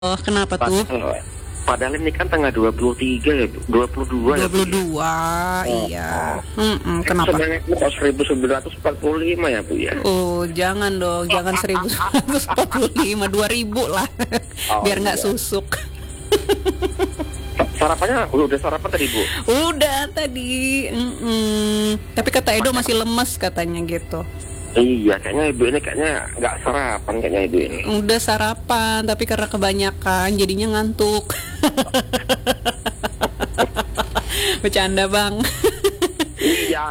Oh, kenapa tuh? Padahal ini kan tanggal 23 ya, 22 ya. 22, iya. Kenapa? Sebenarnya itu 1945 ya Bu ya. Oh, jangan dong, jangan 1945, 2000 lah. Biar nggak susuk. Sarapannya udah sarapan tadi Bu? Udah tadi. Tapi kata Edo masih lemes katanya gitu. Iya, kayaknya ibu ini nggak sarapan kayaknya ibu ini. Udah sarapan, tapi karena kebanyakan jadinya ngantuk. Bercanda Bang. Iya.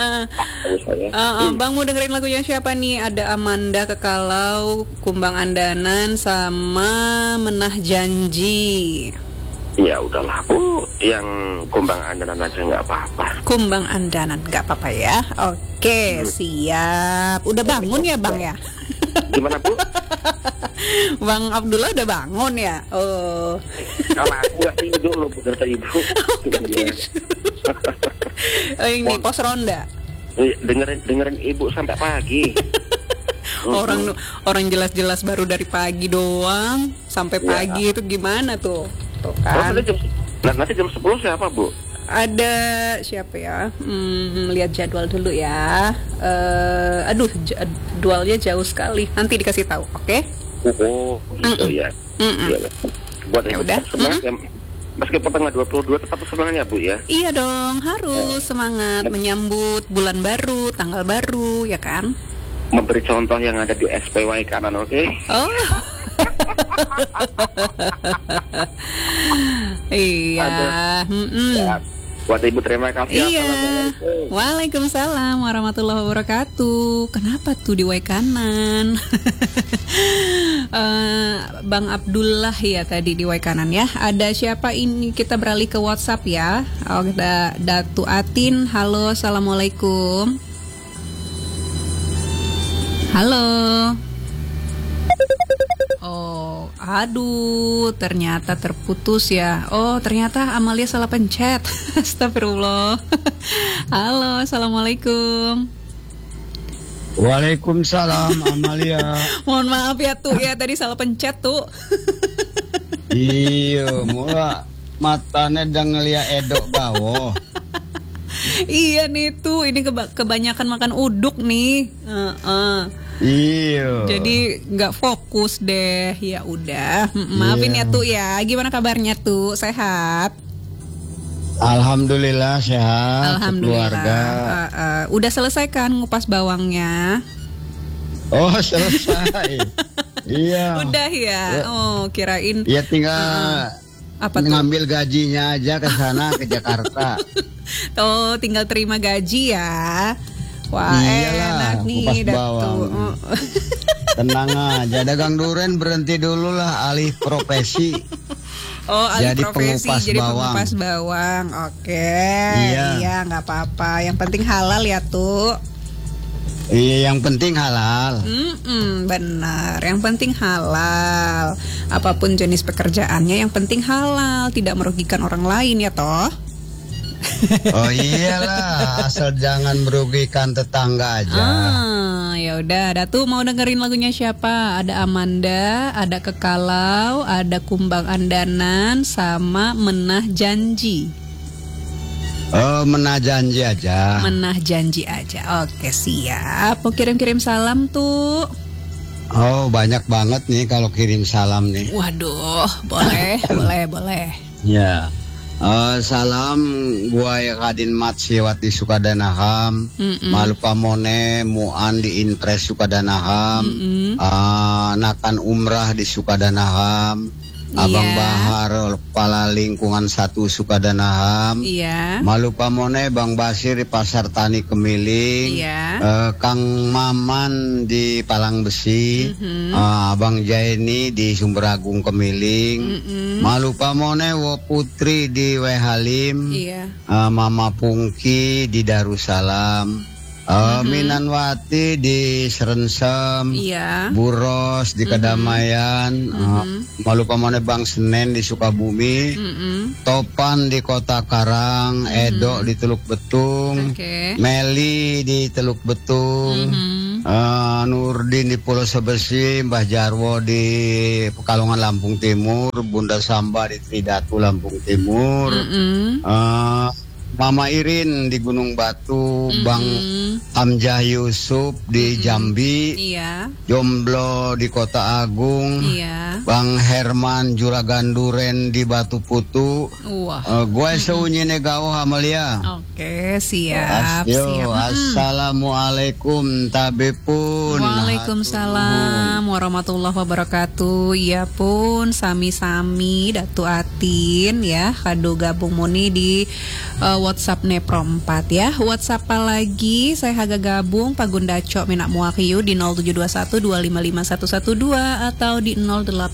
Bang mau dengerin lagunya siapa nih? Ada Amanda Kekalau, Kumbang Andanan, sama Menah Janji. Ya udahlah Bu, yang Kumbang Andanan aja nggak apa-apa. Kumbang Andanan nggak apa-apa ya. Oke, siap. Udah bangun ya Bang ya? Gimana Bu? Bang Abdullah udah bangun ya? Oh. Kalau aku nggak tidur loh Bu dari Ibu. Oh, ini pos ronda. Dengerin Ibu sampai pagi. Orang jelas-jelas baru dari pagi doang sampai pagi itu gimana tuh? Tuh kan. Nanti jam 10 siapa Bu? Ada siapa ya? Lihat jadwal dulu ya. Jadwalnya jauh sekali. Nanti dikasih tahu, oke? Oh, gitu ya. Buat ya Ibu udah. semangat ya. Meskipun tanggal 22 tetap semangat ya Bu ya. Iya dong, harus semangat menyambut bulan baru, tanggal baru, ya kan? Memberi contoh yang ada di SPY kanan, oke? Oh. Iya. Ya. Buat Ibu terima kasih. Iya. Waalaikumsalam warahmatullahi wabarakatuh. Kenapa tuh di way kanan? Bang Abdullah ya tadi di way kanan ya. Ada siapa ini? Kita beralih ke WhatsApp ya. Oh, kita Datu Atin. Halo, assalamualaikum. Halo. Oh, aduh, ternyata terputus ya. Oh, ternyata Amalia salah pencet. Astagfirullah. Halo, assalamualaikum. Waalaikumsalam Amalia. Mohon maaf ya tuh ya, tadi salah pencet tuh. Iya, mula matanya udah ngeliat Edo bawah. Iya nih tuh, ini kebanyakan makan uduk nih. Iya. Jadi nggak fokus deh. Ya udah, maafin ya tuh ya. Gimana kabarnya tuh? Sehat? Alhamdulillah sehat. Alhamdulillah. Keluarga. Udah selesai kan ngupas bawangnya? Oh selesai. Iya. Udah ya. Oh kirain. Ya tinggal apa ngambil gajinya aja ke sana ke Jakarta. Tuh tinggal terima gaji ya. Wah iyalah, enak nih Datu. Tenang aja, dagang duren berhenti dulu lah alih profesi. Oh alih jadi profesi pengupas jadi bawang. pengupas bawang. Oke. Iya nggak apa-apa. Yang penting halal ya tuh. Iya yang penting halal. Benar, yang penting halal. Apapun jenis pekerjaannya yang penting halal, tidak merugikan orang lain ya toh. Oh iyalah, asal jangan merugikan tetangga aja. Ya udah, Datu mau dengerin lagunya siapa? Ada Amanda, ada Kekalau, ada Kumbang Andanan, sama Menah Janji. Oh, Menah Janji aja. Menah Janji aja. Oke, siap. Mau kirim-kirim salam tuh. Oh, banyak banget nih kalau kirim salam nih. Waduh, boleh, boleh. Ya. Salam gua ya Kadin Mat Siwat di Sukadanaham, Malu Pamone Muan di Inpres Sukadanaham, Nakan Umrah di Sukadanaham, Abang Bahar Kepala Lingkungan 1 Sukadanaham, Malu Pamone Bang Basir di Pasar Tani Kemiling, Kang Maman di Palang Besi, Abang Jaini di Sumber Agung Kemiling, Malu Pamone Wo Putri di Wehalim, Mama Pungki di Darussalam, Minanwati di Serensem, Buros di Kedamaian, Malu Pamone Bang Senen di Sukabumi, Topan di Kota Karang, Edo di Teluk Betung, Meli di Teluk Betung, Nurdin di Pulau Sebesi, Mbah Jarwo di Pekalongan Lampung Timur, Bunda Samba di Tridatu Lampung Timur, Mama Irin di Gunung Batu, Bang Hamzah Yusuf di Jambi, Iya. Jomblo di Kota Agung, Iya. Bang Herman Juragan Duren di Batu Putu. Wah. Gue seunyi negawo Amalia. Oke, siap. Yo, assalamualaikum tabepun. Waalaikumsalam warahmatullahi wabarakatuh. Iya pun, sami-sami Datu Atin ya, kado gabung muni di WhatsApp Nepro 4 ya. WhatsApp apa lagi? Saya haga gabung Pagunda Cok Minak Muakiyu di 0721255112 atau di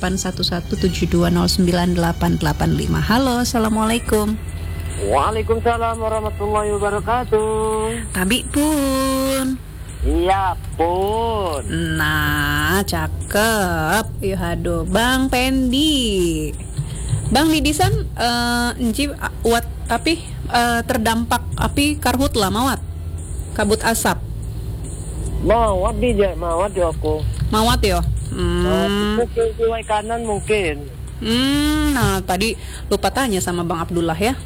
081172098885. Halo, assalamualaikum. Waalaikumsalam warahmatullahi wabarakatuh. Abi pun. Iya pun. Nah, cakep. Ya aduh, Bang Pendi. Bang Midisan enci wat api terdampak api karhutla mawat. Kabut asap. Mawat di aku. Mawat yo. Mungkin di kanan mungkin. Nah tadi lupa tanya sama Bang Abdullah ya.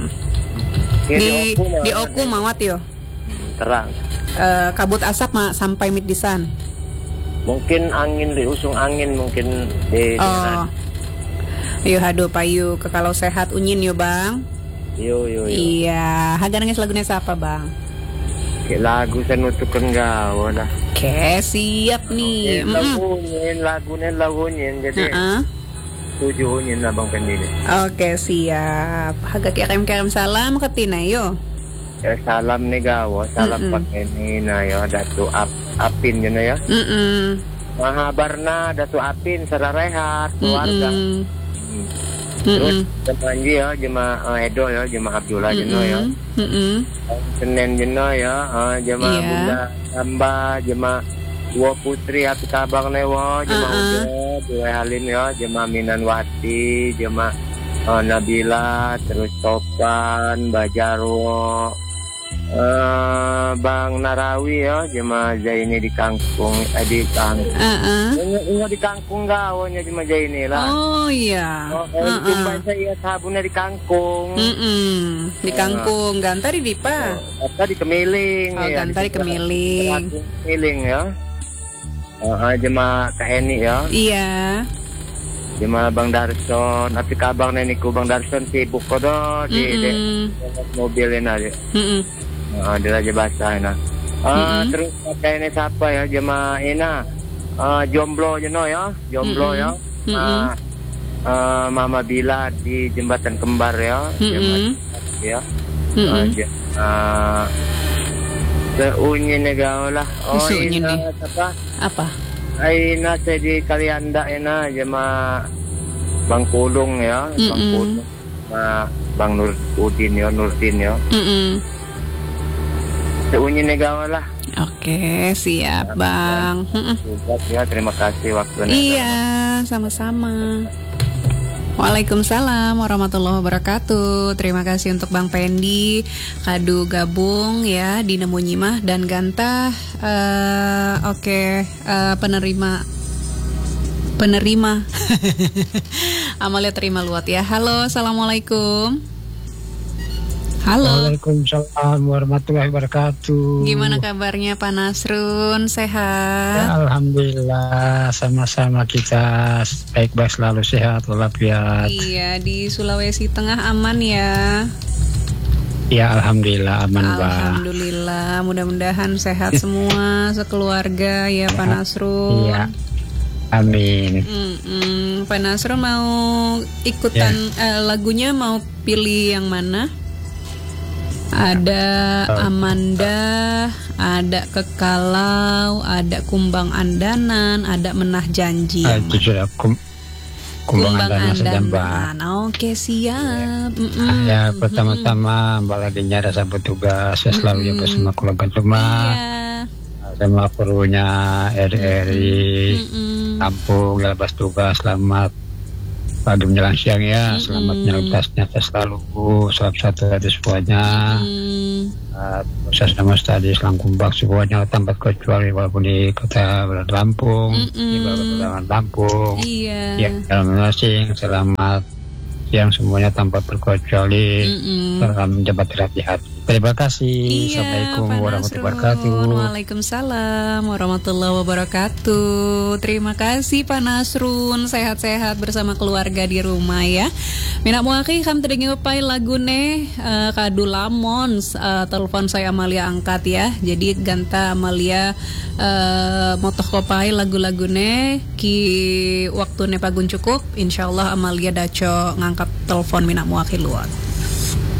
Di Oku mawat yo. Terang. Kabut asap sampai Midisan. Mungkin angin diusung angin mungkin di daerah. Yo hado payu ke kalau sehat unyin yo Bang. Yo. Iya, haga nangis lagunya siapa Bang? Lagu saya nutukan gawa lah. Oke, siap nih. Lagunya jadi tujuhnya lah Bang Pendi. Oke, siap. Haga kirim salam ke Tina yo. Ya, salam nih gawa, salam pakai Nina ya, Datu Apin gitu ya. Mahabarna Datu Apin serta rehat keluarga. Terus Jemanji ya, Jemaah Edo ya, Jemaah Abdullah Jeno ya. Senin Jeno ya, Jemaah Bunda Samba, Jemaah dua putri Hati Kabang Newo, Jemaah Ude, Dua Halim ya, Jemaah Minanwati, Jemaah Nabila, terus Topan, Bajarwo, Bang Narawi ya, Jemaah Zaini di Kangkung, di Kangkung gawonya Jemaah Zaini lah. Oh iya. Jumpa saya sabunnya di Kangkung. Di Kangkung, Gantari di pa. Tadi Kemiling. Oh, ya, Gantari Kemiling. Kemiling ya. Jemaah KNI ya. Iya. Jemaah Bang Darson, tapi kabang neniku Bang Darson sibuk kodo di mobilnya aja. Di Raja Basah nah. Terus pakai ini siapa ya jemaah Ina Jomblo Jeno ya, Jomblo ya. Mama Bila di Jembatan Kembar ya, ya. Seunyi negara lah. Oh Ina apa? Aina saya di Kalianda Ina jemaah Bang Kulung ya, Bang Kulung, Bang Nurdin ya. Seunyi negara lah. Oke, siap Bang. Ya, terima kasih waktunya. Iya, sama-sama. Waalaikumsalam warahmatullahi wabarakatuh. Terima kasih untuk Bang Pendi, kado gabung ya di Nemu Nyimah dan Gantah. Penerima Amalia terima luat ya. Halo, assalamualaikum. Halo. Waalaikumsalam warahmatullahi wabarakatuh. Gimana kabarnya Pak Nasrun? Sehat? Ya, alhamdulillah, sama-sama kita baik-baik selalu sehat walafiat. Iya, di Sulawesi Tengah aman ya. Ya, alhamdulillah aman, Pak. Alhamdulillah, mudah-mudahan sehat semua sekeluarga ya Pak Nasrun. Iya. Amin. Pak Nasrun mau ikutan lagunya mau pilih yang mana? Ada Amanda, ada Kekalau, ada Kumbang Andanan, ada Menah Janji. Itu sudah Kumbang Andanan. Oke, siap. Ya, pertama-tama Mbak Ladinya ada sambut tugas selalu ya bersama keluarga rumah. Sama perlunya RRI Kampung lepas tugas selamat pagi menjelang siang ya. Selamat menyalurkannya selalu. Salam satu hati semuanya. Proses nama tadi Selangkumbak semuanya tanpa kecuali walaupun di kota Lampung, di bawah Lampung. Iya. Ya, dalam asing selamat siang semuanya tanpa terkecuali. Salam jabat hati-hati. Terima kasih. Iya, Assalamualaikum warahmatullahi wabarakatuh. Waalaikumsalam warahmatullahi wabarakatuh. Terima kasih Pak Nasrun. Sehat-sehat bersama keluarga di rumah ya. Mina muaki kam teringi upai lagune kadu lamon. Telepon saya Amalia angkat ya. Jadi ganta Amalia motoh kopai lagu-lagune ki waktune pagun cukup. Insyaallah Amalia daco ngangkat telepon mina muaki luar.